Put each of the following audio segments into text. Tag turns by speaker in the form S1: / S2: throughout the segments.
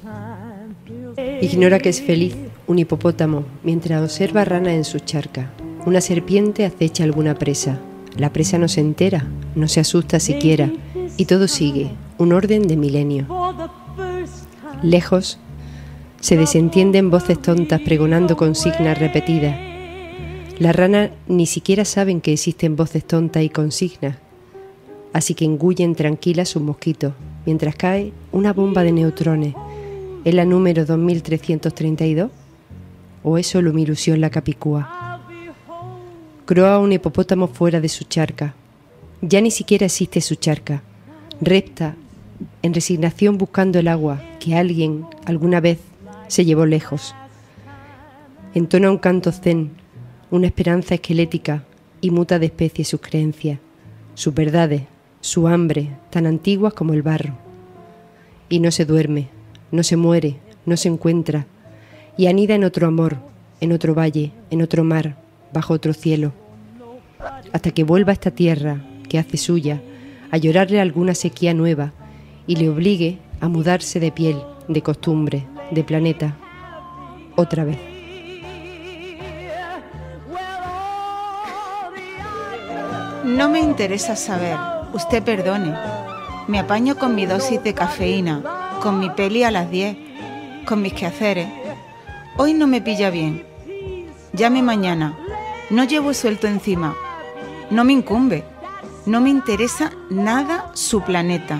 S1: Ignora que es feliz un hipopótamo mientras observa ranas en su charca. Una serpiente acecha alguna presa. La presa no se entera, no se asusta siquiera, y todo sigue, un orden de milenio. Lejos, se desentienden voces tontas pregonando consignas repetidas. Las ranas ni siquiera saben que existen voces tontas y consignas, así que engullen tranquilas sus mosquitos, mientras cae una bomba de neutrones. ¿Es la número 2332? ¿O es solo mi ilusión la capicúa? Croa un hipopótamo fuera de su charca. Ya ni siquiera existe su charca. Repta, en resignación buscando el agua que alguien, alguna vez, se llevó lejos. Entona un canto zen, una esperanza esquelética, y muta de especie sus creencias, sus verdades, su hambre, tan antiguas como el barro. Y no se duerme, no se muere, no se encuentra, y anida en otro amor, en otro valle, en otro mar, bajo otro cielo, hasta que vuelva a esta tierra que hace suya, a llorarle alguna sequía nueva, y le obligue a mudarse de piel, de costumbre, de planeta, otra vez.
S2: No me interesa saber, usted perdone. Me apaño con mi dosis de cafeína, con mi peli a las 10, con mis quehaceres. Hoy no me pilla bien. Llame mañana. No llevo suelto encima. No me incumbe. No me interesa nada su planeta.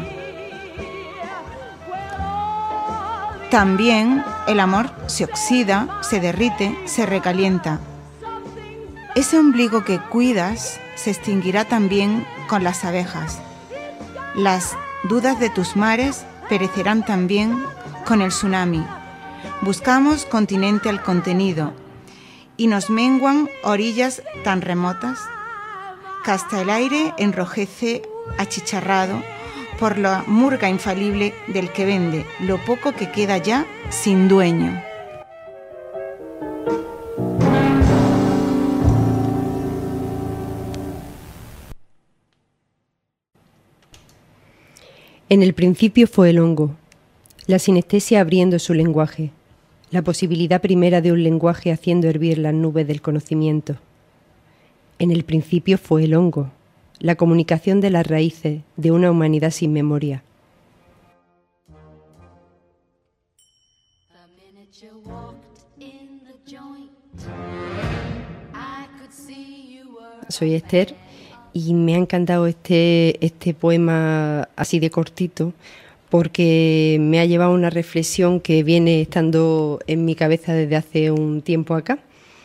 S2: También el amor se oxida, se derrite, se recalienta. Ese ombligo que cuidas se extinguirá también con las abejas. Las dudas de tus mares perecerán también con el tsunami. Buscamos continente al contenido y nos menguan orillas tan remotas que hasta el aire enrojece achicharrado por la murga infalible del que vende lo poco que queda ya sin dueño.
S1: En el principio fue el hongo, la sinestesia abriendo su lenguaje, la posibilidad primera de un lenguaje haciendo hervir las nubes del conocimiento. En el principio fue el hongo, la comunicación de las raíces de una humanidad sin memoria. Soy Esther y me ha encantado este poema así de cortito porque me ha llevado a una reflexión que viene estando en mi cabeza desde hace un tiempo acá.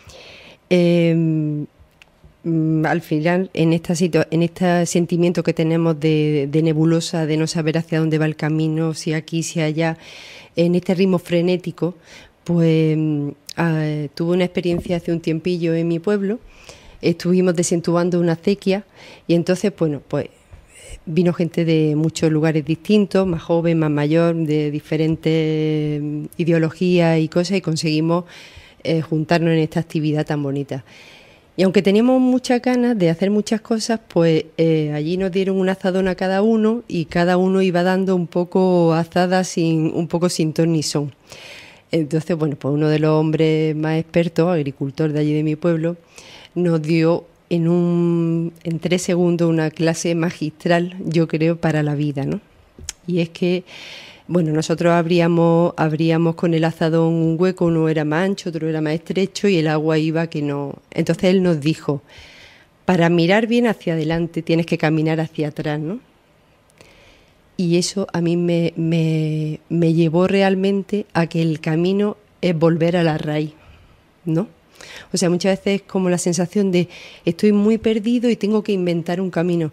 S1: Al final, en este sentimiento que tenemos de nebulosa, de no saber hacia dónde va el camino, si aquí, si allá, en este ritmo frenético, pues tuve una experiencia hace un tiempillo en mi pueblo. Estuvimos desentubando una acequia y entonces, bueno, pues vino gente de muchos lugares distintos, más joven, más mayor, de diferentes ideologías y cosas, y conseguimos juntarnos en esta actividad tan bonita. Y aunque teníamos muchas ganas de hacer muchas cosas, pues allí nos dieron un azadón a cada uno y cada uno iba dando un poco azada un poco sin ton ni son. Entonces, bueno, pues uno de los hombres más expertos, agricultor de allí de mi pueblo, nos dio en 3 segundos una clase magistral, yo creo, para la vida, ¿no? Y es que, bueno, nosotros abríamos con el azadón un hueco, uno era más ancho, otro era más estrecho y el agua iba que no. Entonces él nos dijo, para mirar bien hacia adelante tienes que caminar hacia atrás, ¿no? Y eso a mí me llevó realmente a que el camino es volver a la raíz, ¿no? O sea, muchas veces es como la sensación de estoy muy perdido y tengo que inventar un camino.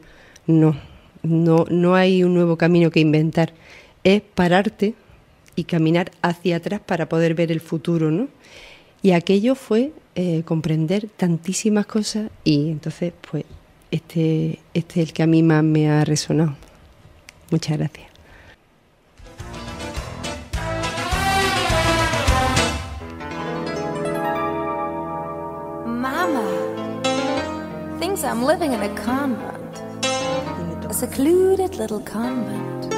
S1: No hay un nuevo camino que inventar. Es pararte y caminar hacia atrás para poder ver el futuro, ¿no? Y aquello fue comprender tantísimas cosas y entonces, pues, este es el que a mí más me ha resonado. Muchas gracias.
S3: Mama thinks I'm living in a convent, a secluded little convent.